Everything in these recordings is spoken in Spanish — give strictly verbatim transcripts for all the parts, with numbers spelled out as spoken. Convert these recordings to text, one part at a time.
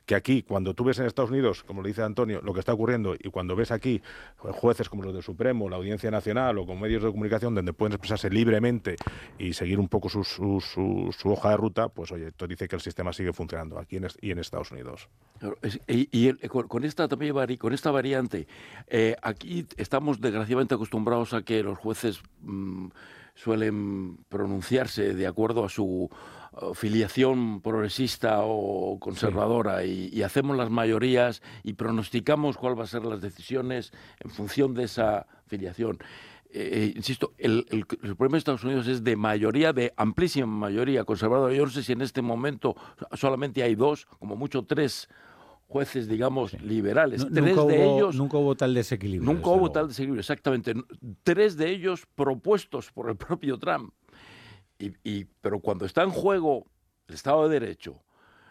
que aquí, cuando tú ves en Estados Unidos, como le dice Antonio, lo que está ocurriendo, y cuando ves aquí jueces como los del Supremo, la Audiencia Nacional o con medios de comunicación donde pueden expresarse libremente y seguir un poco su, su, su, su hoja de ruta, pues oye, esto dice que el sistema sigue funcionando aquí en, y en Estados Unidos. Y, y el, con esta también con esta variante, eh, aquí estamos desgraciadamente acostumbrados a que los jueces mmm, suelen pronunciarse de acuerdo a su uh, filiación progresista o conservadora, sí. y, y hacemos las mayorías y pronosticamos cuál va a ser las decisiones en función de esa filiación. Eh, insisto, el, el, el problema de Estados Unidos es de mayoría, de amplísima mayoría conservadora. Yo no sé si en este momento solamente hay dos, como mucho tres jueces, digamos, sí. liberales. No, Tres nunca de hubo, ellos... Nunca hubo tal desequilibrio. Nunca hubo luego. tal desequilibrio, exactamente. Tres de ellos propuestos por el propio Trump. Y, y, pero cuando está en juego el Estado de Derecho,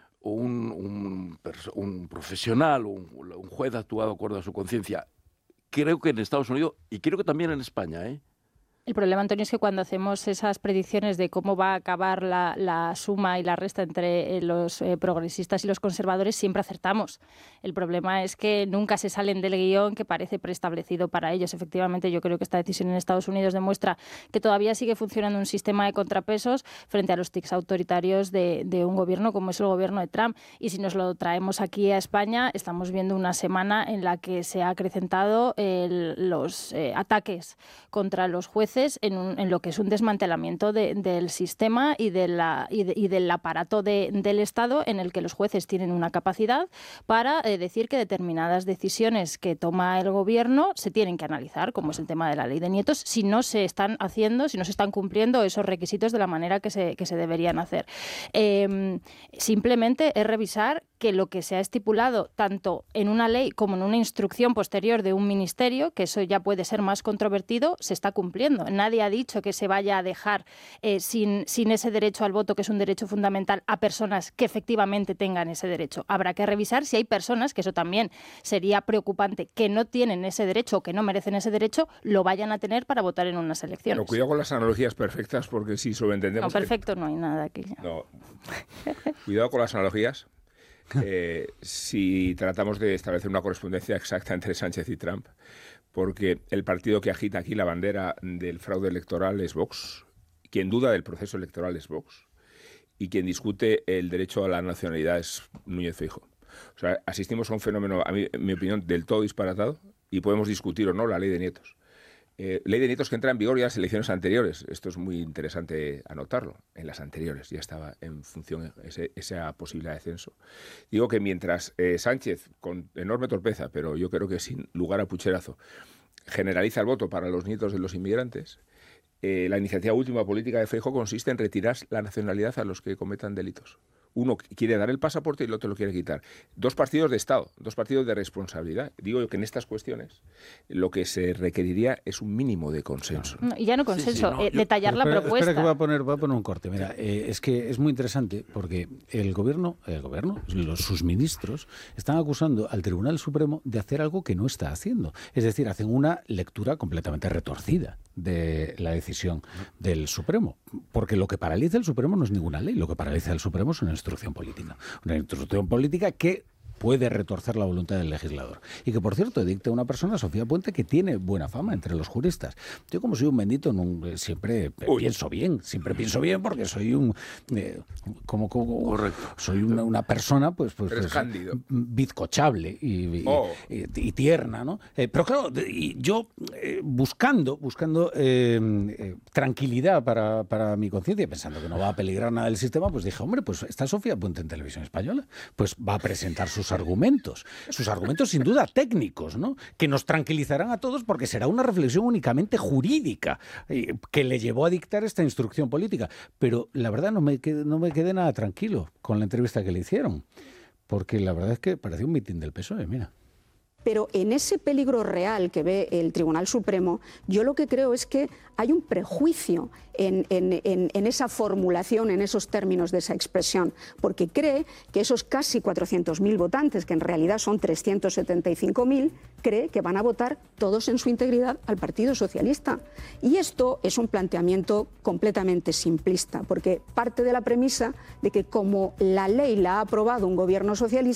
un, un, un profesional, un, un juez actúa de acuerdo a su conciencia, creo que en Estados Unidos, y creo que también en España, ¿eh? El problema, Antonio, es que cuando hacemos esas predicciones de cómo va a acabar la, la suma y la resta entre los eh, progresistas y los conservadores, siempre acertamos. El problema es que nunca se salen del guión que parece preestablecido para ellos. Efectivamente, yo creo que esta decisión en Estados Unidos demuestra que todavía sigue funcionando un sistema de contrapesos frente a los tics autoritarios de, de un gobierno como es el gobierno de Trump. Y si nos lo traemos aquí a España, estamos viendo una semana en la que se ha acrecentado el, los eh, ataques contra los jueces En, un, en lo que es un desmantelamiento de, del sistema y, de la, y, de, y del aparato de, del Estado, en el que los jueces tienen una capacidad para eh, decir que determinadas decisiones que toma el gobierno se tienen que analizar, como es el tema de la ley de nietos, si no se están haciendo, si no se están cumpliendo esos requisitos de la manera que se, que se deberían hacer. Eh, simplemente es revisar que lo que se ha estipulado tanto en una ley como en una instrucción posterior de un ministerio, que eso ya puede ser más controvertido, se está cumpliendo. Nadie ha dicho que se vaya a dejar eh, sin, sin ese derecho al voto, que es un derecho fundamental, a personas que efectivamente tengan ese derecho. Habrá que revisar si hay personas, que eso también sería preocupante, que no tienen ese derecho o que no merecen ese derecho, lo vayan a tener para votar en unas elecciones. Pero cuidado con las analogías perfectas, porque si sobreentendemos... No, perfecto que... no hay nada aquí. No. Cuidado con las analogías. Eh, si tratamos de establecer una correspondencia exacta entre Sánchez y Trump, porque el partido que agita aquí la bandera del fraude electoral es Vox, quien duda del proceso electoral es Vox, y quien discute el derecho a la nacionalidad es Núñez Feijóo. O sea, asistimos a un fenómeno, a mí, en mi opinión, del todo disparatado, y podemos discutir o no la ley de nietos. Eh, ley de nietos que entra en vigor ya en las elecciones anteriores. Esto es muy interesante anotarlo. En las anteriores ya estaba en función ese, esa posibilidad de censo. Digo que mientras eh, Sánchez, con enorme torpeza, pero yo creo que sin lugar a pucherazo, generaliza el voto para los nietos de los inmigrantes, eh, la iniciativa última política de Feijóo consiste en retirar la nacionalidad a los que cometan delitos. Uno quiere dar el pasaporte y el otro lo quiere quitar. Dos partidos de Estado, dos partidos de responsabilidad. Digo que en estas cuestiones lo que se requeriría es un mínimo de consenso. No, y ya no consenso, sí, sí, no, eh, yo, detallar la espera, propuesta. Espera que va a poner, va a poner un corte. Mira, eh, es que es muy interesante porque el gobierno, el gobierno, los, sus ministros están acusando al Tribunal Supremo de hacer algo que no está haciendo. Es decir, hacen una lectura completamente retorcida de la decisión del Supremo. Porque lo que paraliza el Supremo no es ninguna ley, lo que paraliza el Supremo es una instrucción política. Una instrucción política que puede retorcer la voluntad del legislador. Y que, por cierto, dicta una persona, Sofía Puente, que tiene buena fama entre los juristas. Yo, como soy un bendito, no, siempre Uy. pienso bien, siempre pienso bien porque soy un... Eh, como, como Correcto. Soy una, una persona, pues, pues, pues bizcochable y, oh. y, y, y tierna, ¿no? Eh, pero claro, y yo eh, buscando, buscando eh, eh, tranquilidad para, para mi conciencia, pensando que no va a peligrar nada del sistema, pues dije, hombre, pues está Sofía Puente en Televisión Española, pues va a presentar sus argumentos, sus argumentos sin duda técnicos, ¿no? Que nos tranquilizarán a todos porque será una reflexión únicamente jurídica eh, que le llevó a dictar esta instrucción política. Pero la verdad no me quedé, no me quedé nada tranquilo con la entrevista que le hicieron, porque la verdad es que parecía un mitin del P S O E, mira. Pero en ese peligro real que ve el Tribunal Supremo, yo lo que creo es que hay un prejuicio en, en, en, en esa formulación, en esos términos de esa expresión, porque cree que esos casi cuatrocientos mil votantes, que en realidad son trescientos setenta y cinco mil, cree que van a votar todos en su integridad al Partido Socialista. Y esto es un planteamiento completamente simplista, porque parte de la premisa de que como la ley la ha aprobado un gobierno socialista,